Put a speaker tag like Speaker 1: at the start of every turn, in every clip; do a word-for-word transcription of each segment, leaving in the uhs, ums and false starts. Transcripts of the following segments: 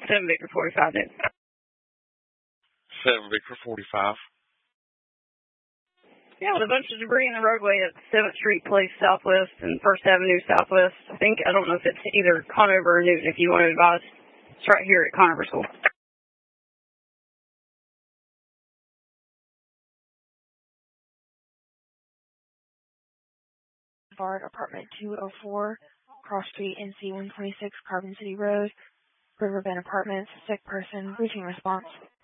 Speaker 1: seven Victor forty-five then.
Speaker 2: seven Victor forty-five.
Speaker 1: Yeah, with a bunch of debris in the roadway at seventh Street Place Southwest and First Avenue Southwest. I think, I don't know if it's either Conover or Newton if you want to advise. It's right here at Conover School.
Speaker 3: Bard, apartment two oh four, Cross Street, N C one twenty-six, Carbon City Road, Riverbend Apartments, sick person, routine response.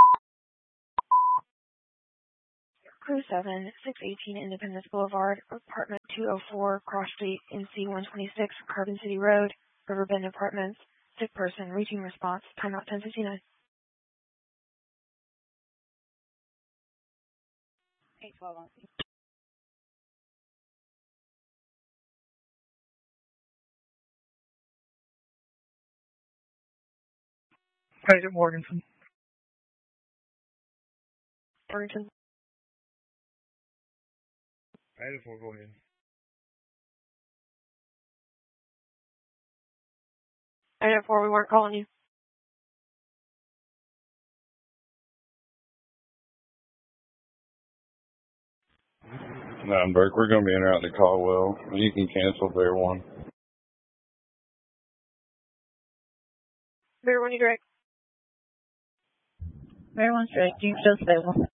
Speaker 3: Crew seven, six eighteen Independence Boulevard, apartment two oh four, Cross Street, N C one twenty-six, Carbon City Road, Riverbend Apartments, sick person, routine response, timeout ten fifty-nine.
Speaker 1: eight twelve on scene.
Speaker 4: Agent Morganson.
Speaker 3: Morganson.
Speaker 2: Agent four, go ahead.
Speaker 3: Agent four, we weren't calling you.
Speaker 2: Nine Burke, we're going to be in and out to Caldwell. You can cancel Bear one.
Speaker 3: Bear one, you direct.
Speaker 1: Bear one straight, Jeep just available.